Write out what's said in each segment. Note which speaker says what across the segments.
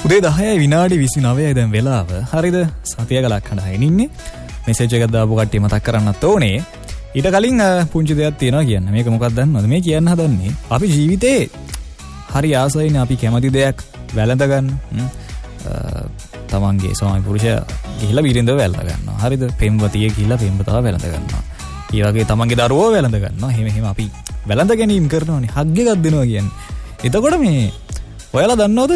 Speaker 1: උදේ 10:29 දැන් වෙලාව. හරිද? සතිය ගලක් හඳගෙන ඉන්නේ. මෙසේජ් එකක් දාපු කට්ටිය මතක් කරන්නත් ඕනේ. ඊට කලින් පුංචි දෙයක් තියෙනවා කියන්න. මේක මොකක්ද දන්නවද? මේ කියන්න හදන්නේ අපි ජීවිතේ හරි ආසයිනේ අපි කැමති දෙයක් වැළඳ ගන්න. තමන්ගේ ස්වාමි පුරුෂයා ගිහිල්ලා බිරිඳව වැළඳ ගන්නවා. හරිද? පෙම්වතිය ගිහිල්ලා පෙම්වතාව වැළඳ ගන්නවා. ඒ වගේ තමන්ගේ දරුවෝ වැළඳ ගන්නවා. එහෙම අපි වැළඳ ගැනීම කරනවානේ. හග් එකක් දෙනවා කියන්නේ. එතකොට මේ ඔයාලා දන්නවද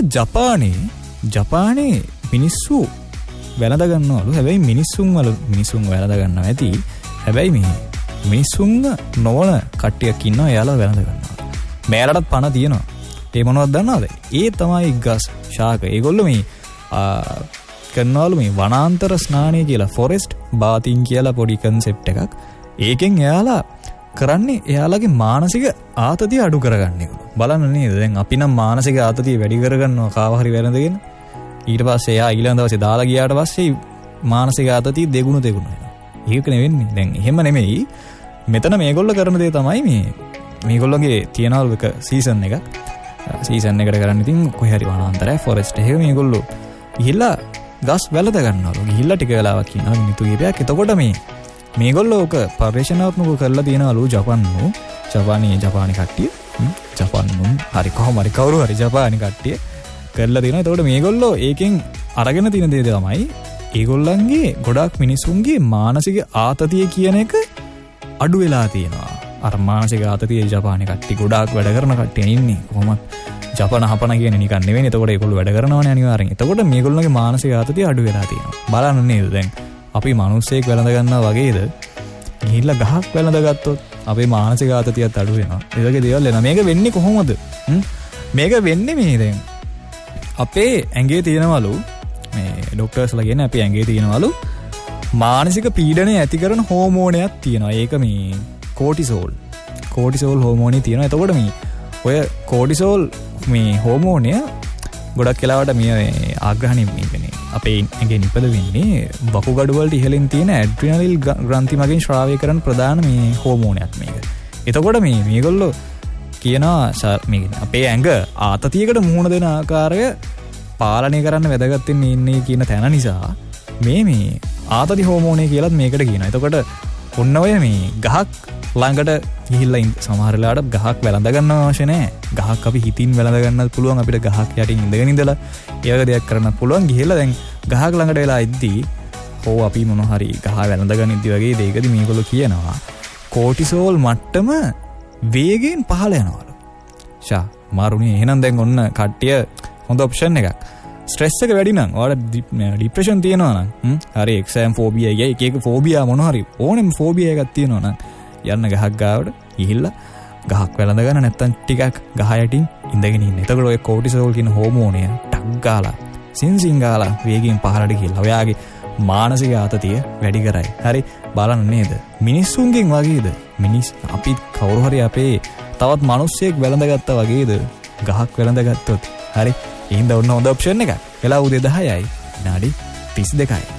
Speaker 1: ජපානයේ මිනිස්සු වැළඳ ගන්නවලු. හැබැයි මිනිස්සුන් වැළඳ ගන්නවා ඇති. හැබැයි මේ මිනිස්සුන් නොවන කට්ටියක් ඉන්නවා එයාලා වැළඳ ගන්නවා. මේලටත් පණ තියෙනවා. ඒ මොනවද දන්නවද? ඒ තමයි ගස් ශාක. ඒගොල්ලෝ මේ කරනවලු මේ වනාන්තර ස්නානය කියලා ෆොරෙස්ට් බාතින් කියලා පොඩි කන්සෙප්ට් එකක්. ඒකෙන් එයාලා කරන්නේ එයාලගේ මානසික ආතතිය අඩු කරගන්න එක. බලන්න නේද? දැන් අපි නම් මානසික ආතතිය වැඩි කරගන්නවා කාව හරි වැළඳගෙන. ඊට පස්සේ එයා ඊළඟ දවසේ දාලා ගියාට පස්සේ මානසික ආතතිය දෙගුණ වෙනවා. ඒක නෙවෙන්නේ. දැන් එහෙම නෙමෙයි. මෙතන මේගොල්ලෝ කරන දේ තමයි මේගොල්ලෝගේ තියනවලු එක සීසන් එකක්. සීසන් එකට කරන්නේ ඉතින් කොහේ හරි වනාන්තරය ෆොරෙස්ට් එකේ මේගොල්ලෝ ගිහිල්ලා ගස් වැළඳ ගන්නවලු. ගිහිල්ලා ටික වෙලාවක් ඉන්නවා මිනිත්තු කිහිපයක්. එතකොට මේගොල්ලෝ ඔක පරිශනාත්මකව කරලා තියනවලු ජපානි කට්ටිය. හරි කොහොම හරි කවුරු හරි ජපානි කට්ටිය කරලා තියෙනවා. එතකොට මේගොල්ලෝ ඒකෙන් අරගෙන තියෙන දේ තමයි ඒගොල්ලන්ගේ ගොඩක් මිනිසුන්ගේ මානසික ආතතිය කියන එක අඩු වෙලා තියෙනවා. අර මානසික ආතතිය ජපානි කට්ටිය ගොඩාක් වැඩ කරන කට්ටිය ඉන්නේ. කොහොමද ජපාන හපන කියන්නේ නිකන් නෙවෙයි. එතකොට ඒගොල්ලෝ වැඩ කරනවානේ අනිවාර්යෙන්. එතකොට මේගොල්ලන්ගේ මානසික ආතතිය අඩු වෙලා තියෙනවා. බලන්න නේද දැන් අපි මිනිස්සෙක් වැළඳ ගන්නවා වගේද ගිහිල්ලා ගහක් වැළඳ ගත්තොත් අපේ මානසික ආතතියත් අඩු වෙනවා. ඒ වගේ දේවල් එනවා. මේක වෙන්නේ කොහොමද? මේක වෙන්නේ මේ දැන් අපේ ඇඟේ තියෙනවලු මේ ડોක්ටර්ස්ලා කියන්නේ අපේ ඇඟේ තියෙනවලු මානසික පීඩනය ඇති කරන හෝමෝනයක් තියෙනවා. ඒක මේ කෝටිසෝල් හෝමෝනේ තියෙනවා. එතකොට මේ ඔය කෝටිසෝල් මේ හෝමෝනය ගොඩක් වෙලාවට මේ ආග්‍රහණය වෙන්නේ අපේ ඇඟේ නිපද වෙන්නේ වකුගඩු වලට ඉහළින් තියෙන ඇඩ්‍රිනලින් ග්‍රන්ථි මගින් ශ්‍රාවය කරන ප්‍රධාන මේ හෝමෝනයක් මේක. එතකොට මේගොල්ලෝ කියනවා මේ අපේ ඇඟ ආතතියකට මුහුණ දෙන ආකාරය පාලනය කරන්න වැදගත් වෙන්නේ ඉන්නේ කියන තැන නිසා මේ ආතති හෝමෝනය කියලාත් මේකට කියනවා. එතකොට ඔන්න ඔය මේ ගහක් ළඟට ගිහිල්ලා සමහර වෙලාවට ගහක් වැළඳ ගන්න අවශ්‍ය නැහැ. ගහක් අපි හිතින් වැළඳ ගන්නත් පුළුවන්. අපිට ගහක් යටින් ඉඳගෙන ඉඳලා ඒ වගේ දෙයක් කරන්නත් පුළුවන්. ගිහිල්ලා දැන් ගහක් ළඟට වෙලා ඉද්දී අපි මොන හරි ගහ වැළඳ ගනිද්දි වගේ දෙයකදී මේගොල්ලෝ කියනවා කෝටිසෝල් මට්ටම වේගයෙන් පහළ යනවලු. මාරුනේ. එහෙනම් දැන් ඔන්න කට්ටිය හොඳ ඔප්ෂන් එකක්. ස්ට්‍රෙස් එක වැඩි නම් ඔයාලට ડિප්‍රෙෂන් තියෙනවා නම් හරි එක්සෑම් ෆෝබියා එක ෆෝබියා මොන හරි ඕනෙම ෆෝබියා එකක් තියෙනවා නම් යන්න ගහක් ගාවට ගිහිල්ලා ගහක් වැළඳ ගන්න නැත්තම් ටිකක් ගහ යටින් ඉඳගෙන ඉන්න. එතකොට ඔය කෝටිසෝල් කියන හෝමෝනය ටක් ගාලා සින්සින් ගාලා වේගයෙන් පහළට ගිහිල්ලා ඔයාගේ මානසික ආතතිය වැඩි කරයි. හරි බලන්න නේද? මිනිස්සුන්ගෙන් වගේද අපි කවුරු හරි අපේ තවත් මිනිස්සෙක් වැළඳගත්තා වගේද ගහක් වැළඳගත්තොත් හරි. එහෙනම් ඔන්න හොඳ ඔප්ෂන් එකක්. වෙලා උදේ 10යි විනාඩි 32යි.